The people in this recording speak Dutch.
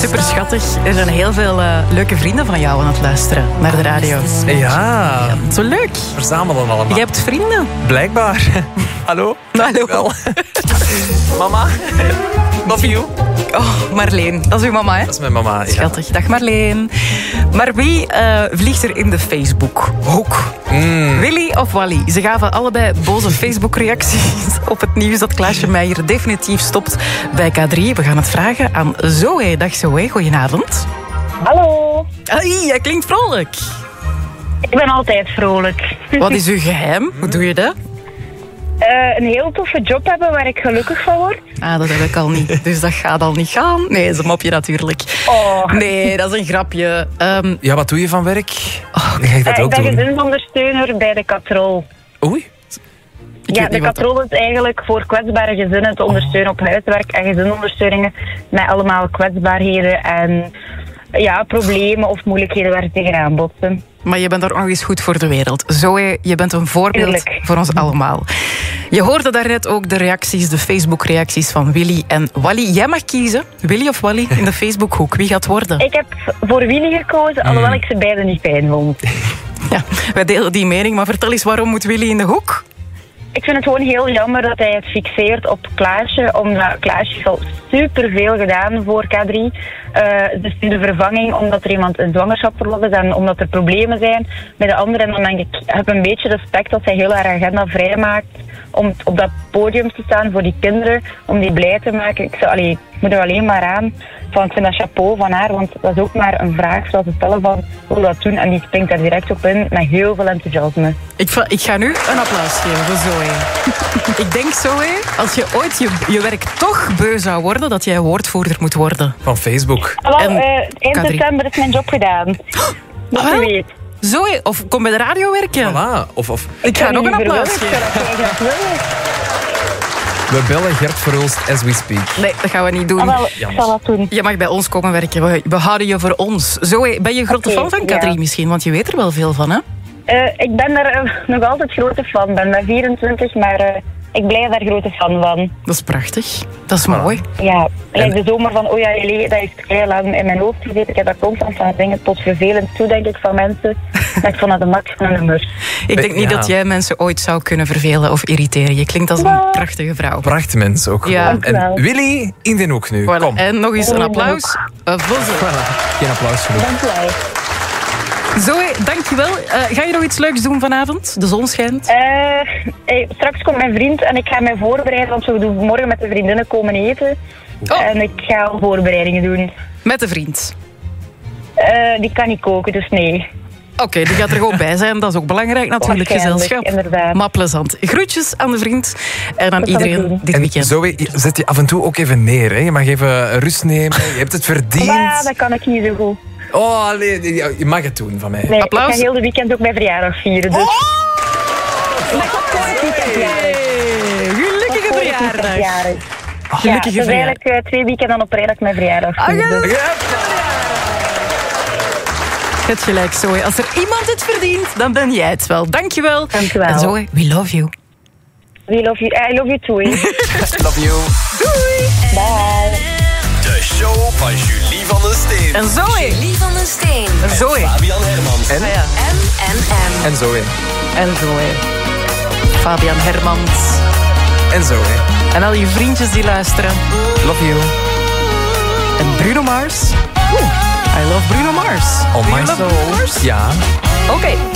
super schattig. Er zijn heel veel leuke vrienden van jou aan het luisteren naar de radio. Ja. Zo leuk. Verzamelen allemaal. Je hebt vrienden. Blijkbaar. Hallo? Hallo. Wel. Mama. Love you. Oh, Marleen. Dat is uw mama, hè? Dat is mijn mama. Ja. Schattig. Dag Marleen. Maar wie vliegt er in de Facebook-hoek? Willy of Wally? Ze gaven allebei boze Facebook-reacties op het nieuws dat Klaasje Meijer definitief stopt bij K3. We gaan het vragen aan Zoe. Dag Zoe, goedenavond. Hallo. Hey, jij klinkt vrolijk. Ik ben altijd vrolijk. Wat is uw geheim? Hoe doe je dat? Een heel toffe job hebben waar ik gelukkig van word. Ah, dat heb ik al niet. Dus dat gaat al niet gaan. Nee, dat is een mopje natuurlijk. Oh. Nee, dat is een grapje. Ja, wat doe je van werk? Dan ga ik dat Ik ook ben doen. gezinsondersteuner bij de Katrol. Oei. Ik Ja, weet de niet wat Katrol is eigenlijk voor kwetsbare gezinnen te ondersteunen op huiswerk en gezinsondersteuningen met allemaal kwetsbaarheden en problemen of moeilijkheden waar ze tegenaan botsen. Maar je bent er ook nog eens goed voor de wereld. Zoe, je bent een voorbeeld Tuurlijk. voor ons allemaal. Je hoorde daarnet ook de reacties, de Facebook-reacties van Willy en Wally. Jij mag kiezen, Willy of Wally, in de Facebookhoek. Wie gaat worden? Ik heb voor Willy gekozen, alhoewel ik ze beiden niet fijn vond. Ja, wij delen die mening, maar vertel eens, waarom moet Willy in de hoek? Ik vind het gewoon heel jammer dat hij het fixeert op Klaasje, omdat Klaasje heeft al superveel gedaan voor K3. Dus in de vervanging, omdat er iemand in zwangerschapsverlof is en omdat er problemen zijn bij de anderen. En dan denk ik heb een beetje respect dat zij heel haar agenda vrijmaakt om op dat podium te staan voor die kinderen, om die blij te maken. Ik moet er alleen maar aan. Ik vind dat chapeau van haar, want dat is ook maar een vraag zoals ze stellen van hoe dat doen. En die springt daar direct op in met heel veel enthousiasme. Ik ga nu een applaus geven voor Zoe. Ik denk, Zoe, als je ooit je werk toch beu zou worden, dat jij woordvoerder moet worden. Van Facebook. Eind K3. september is mijn job gedaan. Dat Ah, je wel? weet. Zoe, of kom bij de radio werken. Voilà. Of Ik ga nog een applaus geven. we bellen Gert Verhulst as we speak. Nee, dat gaan we niet doen. Ik zal dat doen. Je mag bij ons komen werken. We houden je voor ons. Zoe, ben je een grote Oké, fan van K3 ja. misschien? Want je weet er wel veel van, hè? Ik ben daar nog altijd grote fan. Ik ben maar 24, maar ik blijf daar grote fan van. Dat is prachtig. Dat is mooi. Ja, de zomer van Oja Jele, dat heeft heel lang in mijn hoofd gezeten. Ik heb daar constant van zingen, tot vervelend toe, denk ik, van mensen. Maar ik vond dat de max van een nummer. Ik denk niet Ja. dat jij mensen ooit zou kunnen vervelen of irriteren. Je klinkt als een prachtige vrouw. Prachtmens ook Ja. gewoon. En Dankjewel. Willy in de hoek nu. Voilà. Kom. En nog eens een applaus voor Zoe. Voilà. Geen applaus genoeg. Dankjewel. Zoe, dankjewel. Ga je nog iets leuks doen vanavond? De zon schijnt. Straks komt mijn vriend en ik ga mij voorbereiden, want we doen morgen met de vriendinnen komen eten. Oh. En ik ga al voorbereidingen doen. Met de vriend. Die kan niet koken, dus nee. Oké, die gaat er gewoon bij zijn. Dat is ook belangrijk natuurlijk, Waarschijnlijk, gezelschap. inderdaad. Maar plezant. Groetjes aan de vriend en aan Dat zal ik iedereen doen. dit En weekend. Zoe, zet je af en toe ook even neer. Hè? Je mag even rust nemen. Je hebt het verdiend. Ja, dat kan ik niet zo goed. Oh, allee, je mag het doen van mij. Nee, Applaus. ik ga heel de weekend ook mijn verjaardag vieren. Dus. Maar ik heb vorig weekend jarig. Hey, gelukkige Vorig weekend verjaardag. jarig. Gelukkige Ja, het is verjaardag. eigenlijk 2 weekenden op rij dat ik mijn verjaardag vier. Ah, Dus. Het gelijk, Zoe. Als er iemand het verdient, dan ben jij het wel. Dankjewel. Dankjewel. En Zoe, we love you. We love you. I love you too. Love you. Doei. Bye. De show van Julie van den Steen. En Zoe. Julie van den Steen. En Zoe. Fabian Hermans. En? Ja. M&M. En Zoe. En Zoe. Fabian Hermans. En Zoe. En al je vriendjes die luisteren. Love you. En Bruno Mars. I love Bruno Mars. On Do you my love soul. Bruno Mars? Ja. Oké.